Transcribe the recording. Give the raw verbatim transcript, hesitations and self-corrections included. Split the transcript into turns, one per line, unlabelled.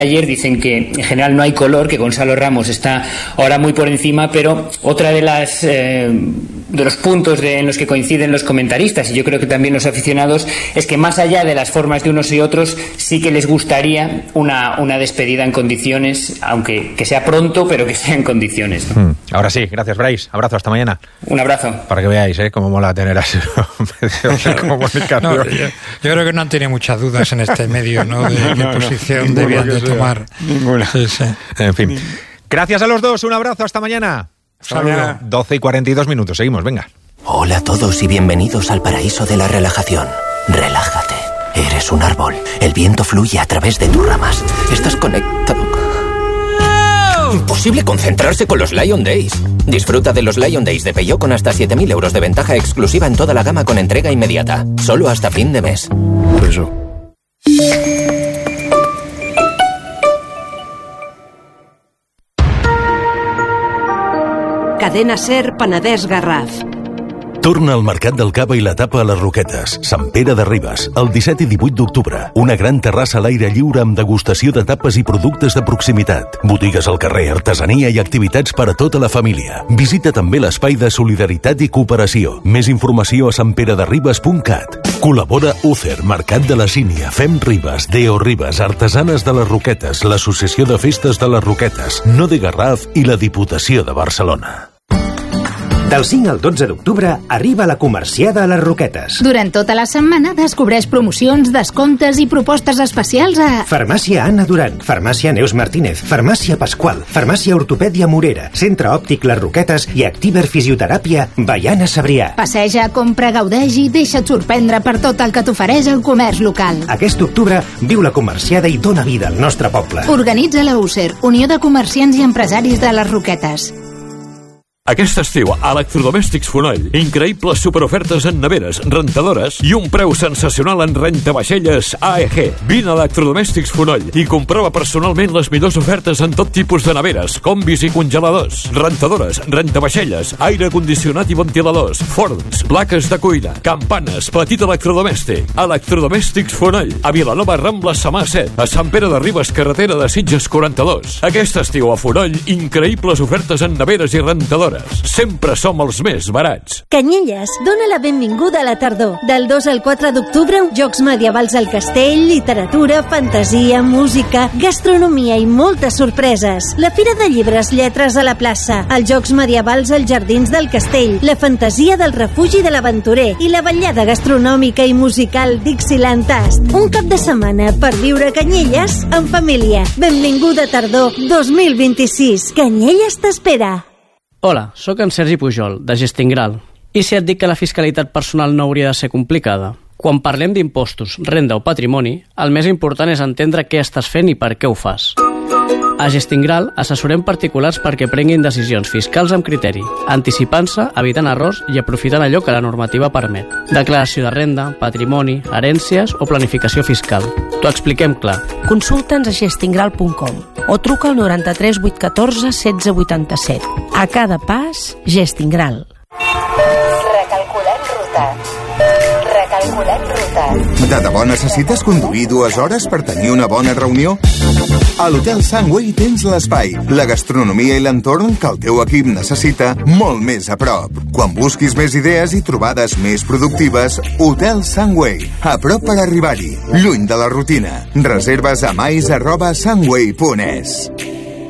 Ayer dicen que en general no hay color, que Gonzalo Ramos está ahora muy por encima, pero otra de las eh, de los puntos de, en los que coinciden los comentaristas y yo creo que también los aficionados es que más allá de las formas de unos y otros sí que les gustaría una, una despedida en condiciones, aunque que sea pronto, pero que sea en condiciones, ¿no?
Mm. Ahora sí, gracias Brais, abrazo, hasta mañana.
Un abrazo.
Para que veáis, ¿eh? Cómo mola tener así medios de comunicación.
No, yo, yo creo que no han tenido muchas dudas en este medio, ¿no? De qué no, posición no, debían de tomar.
Ninguna.
Sí, sí.
En fin. Gracias a los dos, un abrazo, hasta mañana.
Saludos.
doce y cuarenta y dos minutos, seguimos, venga.
Hola a todos y bienvenidos al paraíso de la relajación. Relájate. Eres un árbol. El viento fluye a través de tus ramas. Estás conectado. Imposible concentrarse con los Lion Days. Disfruta de los Lion Days de Peugeot con hasta siete mil euros de ventaja exclusiva en toda la gama con entrega inmediata. Solo hasta fin de mes.
Por eso.
Cadena Ser Penedès Garraf.
Torna al Mercat del Cava i la Tapa a les Roquetes, Sant Pere de Ribes, el disset i divuit d'octubre. Una gran terrassa a l'aire lliure amb degustació de tapes i productes de proximitat. Botigues al carrer, artesania i activitats per a tota la família. Visita també l'espai de solidaritat i cooperació. Més informació a santperederribes punt cat. Col·labora Ucer, Mercat de la Sínia, Fem Ribes, Deo Ribes, Artesanes de les Roquetes, l'Associació de Festes de les Roquetes, No de Garraf i la Diputació de Barcelona.
Del cinc al dotze d'octubre arriba la Comerciada a les Roquetes.
Durant tota la setmana descobreix promocions, descomptes i propostes especials a...
Farmàcia Anna Duran, Farmàcia Neus Martínez, Farmàcia Pasqual, Farmàcia Ortopèdia Morera, Centre Òptic Les Roquetes i Activer Fisioteràpia Baiana Sabrià.
Passeja, compra, gaudeix i deixa't sorprendre per tot el que t'ofereix el comerç local.
Aquest octubre viu la Comerciada i dona vida al nostre poble.
Organitza la U C E R, Unió de Comerciants i Empresaris de les Roquetes.
Aquest estiu, a Electrodomèstics Fonoll, increïbles superofertes en neveres, rentadores i un preu sensacional en rentavaixelles A E G. Vine a Electrodomèstics Fonoll i comprova personalment les millors ofertes en tot tipus de neveres, combis i congeladors, rentadores, rentavaixelles, aire condicionat i ventiladors, forns, plaques de cuina, campanes, petit electrodomèstic. Electrodomèstics Fonoll, a Vilanova Rambla Samà set, a Sant Pere de Ribes, carretera de Sitges quaranta-dos. Aquest estiu a Fonoll, increïbles ofertes en neveres i rentadores. Sempre som els més barats.
Canyelles dona la benvinguda a la tardor. Del dos al quatre d'octubre, jocs medievals al castell, literatura, fantasia, música, gastronomia i moltes sorpreses. La Fira de Llibres Lletres a la plaça, els jocs medievals als jardins del castell, la fantasia del refugi de l'aventurer i la ballada gastronòmica i musical Dixieland Tast. Un cap de setmana per viure a Canyelles en família. Benvinguda tardor dos mil vint-i-sis. Canyelles t'espera.
Hola, sóc en Sergi Pujol, de Gestingral. I si et dic que la fiscalitat personal no hauria de ser complicada? Quan parlem d'impostos, renda o patrimoni, el més important és entendre què estàs fent i per què ho fas. A Gestingral assessorem particulars perquè prenguin decisions fiscals amb criteri, anticipant-se, evitant errors i aprofitant allò que la normativa permet. Declaració de renda, patrimoni, herències o planificació fiscal. T'ho expliquem clar.
Consulta'ns a gestingral punt com o truca al noranta-tres vuit catorze setze vuitanta-set. A cada pas, Gestingral.
Recalculant ruta. Recalculant ruta.
De debò necessites conduir dues hores per tenir una bona reunió? A l'Hotel Sunway tens l'espai, la gastronomia i l'entorn que el teu equip necessita molt més a prop. Quan busquis més idees i trobades més productives, Hotel Sunway, a prop per arribar-hi, lluny de la rutina. Reserves a mais arroba sunway punt es.